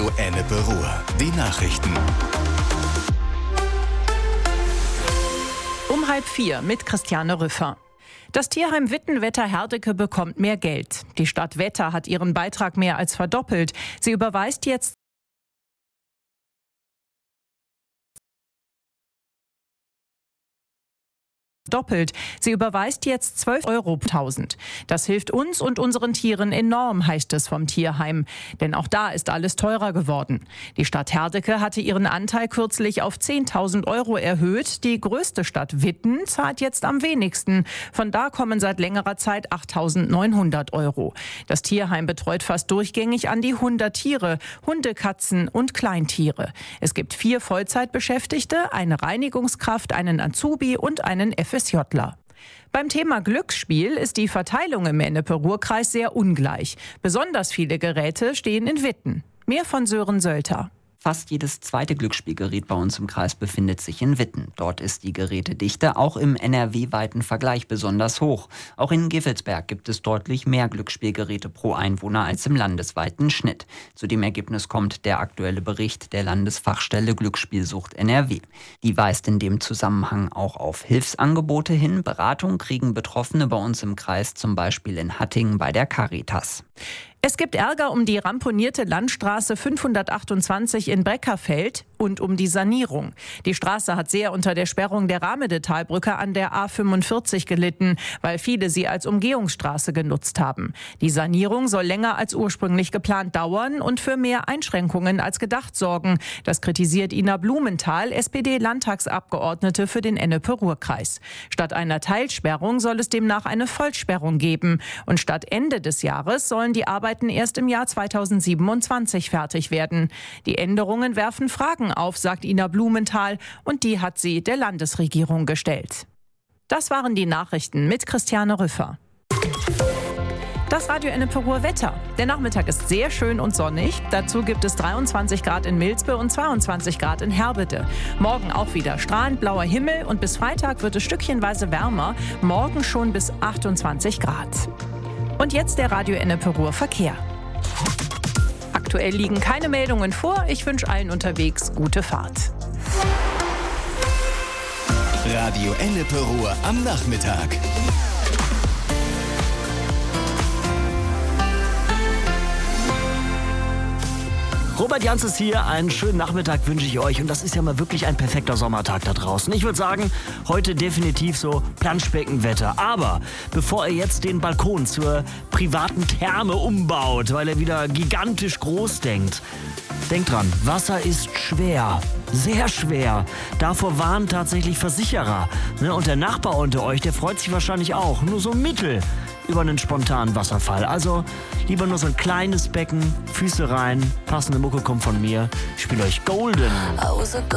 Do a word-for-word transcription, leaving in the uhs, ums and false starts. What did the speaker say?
Radio Ennepe Ruhr. Die Nachrichten. Um halb vier mit Christiane Rüffer. Das Tierheim Witten-Wetter-Herdecke bekommt mehr Geld. Die Stadt Wetter hat ihren Beitrag mehr als verdoppelt. Sie überweist jetzt doppelt. Sie überweist jetzt zwölf Euro pro tausend. Das hilft uns und unseren Tieren enorm, heißt es vom Tierheim. Denn auch da ist alles teurer geworden. Die Stadt Herdecke hatte ihren Anteil kürzlich auf zehntausend Euro erhöht. Die größte Stadt Witten zahlt jetzt am wenigsten. Von da kommen seit längerer Zeit achttausendneunhundert Euro. Das Tierheim betreut fast durchgängig an die hundert Tiere, Hunde, Katzen und Kleintiere. Es gibt vier Vollzeitbeschäftigte, eine Reinigungskraft, einen Azubi und einen FSJler. Beim Thema Glücksspiel ist die Verteilung im Ennepe-Ruhr-Kreis sehr ungleich. Besonders viele Geräte stehen in Witten. Mehr von Sören Sölter. Fast jedes zweite Glücksspielgerät bei uns im Kreis befindet sich in Witten. Dort ist die Gerätedichte auch im N R W-weiten Vergleich besonders hoch. Auch in Gevelsberg gibt es deutlich mehr Glücksspielgeräte pro Einwohner als im landesweiten Schnitt. Zu dem Ergebnis kommt der aktuelle Bericht der Landesfachstelle Glücksspielsucht N R W. Die weist in dem Zusammenhang auch auf Hilfsangebote hin. Beratung kriegen Betroffene bei uns im Kreis, zum Beispiel in Hattingen bei der Caritas. Es gibt Ärger um die ramponierte Landstraße fünfhundertachtundzwanzig in Breckerfeld und um die Sanierung. Die Straße hat sehr unter der Sperrung der Ramedetalbrücke an der A fünfundvierzig gelitten, weil viele sie als Umgehungsstraße genutzt haben. Die Sanierung soll länger als ursprünglich geplant dauern und für mehr Einschränkungen als gedacht sorgen. Das kritisiert Ina Blumenthal, S P D-Landtagsabgeordnete für den Ennepe-Ruhr-Kreis. Statt einer Teilsperrung soll es demnach eine Vollsperrung geben. Und statt Ende des Jahres sollen die Arbeiten erst im Jahr zweitausendsiebenundzwanzig fertig werden. Die Änderungen werfen Fragen auf, sagt Ina Blumenthal, und die hat sie der Landesregierung gestellt. Das waren die Nachrichten mit Christiane Rüffer. Das Radio Ennepe Ruhr Wetter. Der Nachmittag ist sehr schön und sonnig. Dazu gibt es dreiundzwanzig Grad in Milspe und zweiundzwanzig Grad in Herbede. Morgen auch wieder strahlend blauer Himmel und bis Freitag wird es stückchenweise wärmer. Morgen schon bis achtundzwanzig Grad. Und jetzt der Radio Ennepe Ruhr Verkehr. Aktuell liegen keine Meldungen vor. Ich wünsche allen unterwegs gute Fahrt. Radio Ennepe Ruhr am Nachmittag. Robert Jans ist hier, einen schönen Nachmittag wünsche ich euch und das ist ja mal wirklich ein perfekter Sommertag da draußen. Ich würde sagen, heute definitiv so Planschbeckenwetter. Aber bevor ihr jetzt den Balkon zur privaten Therme umbaut, weil ihr wieder gigantisch groß denkt, denkt dran, Wasser ist schwer, sehr schwer. Davor warnen tatsächlich Versicherer. Und der Nachbar unter euch, der freut sich wahrscheinlich auch, nur so mittel über einen spontanen Wasserfall. Also lieber nur so ein kleines Becken, Füße rein, passende Mucke kommt von mir. Ich spiele euch Golden.